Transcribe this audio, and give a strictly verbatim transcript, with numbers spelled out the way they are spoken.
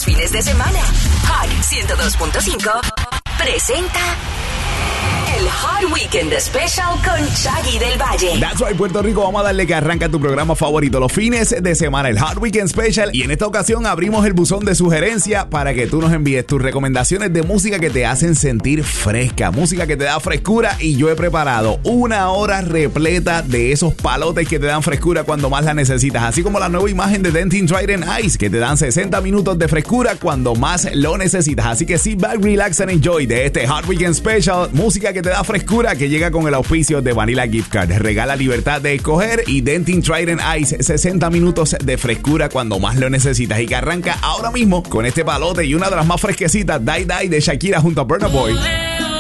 fines de semana. Hot ciento dos punto cinco presenta el Hot Weekend Special con Shaggy del Valle. That's right, Puerto Rico. Vamos a darle que arranca tu programa favorito los fines de semana, el Hot Weekend Special. Y en esta ocasión abrimos el buzón de sugerencia para que tú nos envíes tus recomendaciones de música que te hacen sentir fresca, música que te da frescura. Y yo he preparado una hora repleta de esos palotes que te dan frescura cuando más la necesitas, así como la nueva imagen de Dentin Trident Ice que te dan sesenta minutos de frescura cuando más lo necesitas. Así que sit back, relax and enjoy de este Hot Weekend Special, música que te da frescura, que llega con el auspicio de Vanilla Gift Card. Regala libertad de escoger y Dentin Trident Ice, sesenta minutos de frescura cuando más lo necesitas, y que arranca ahora mismo con este palote y una de las más fresquecitas, Die Die de Shakira junto a Burna Boy.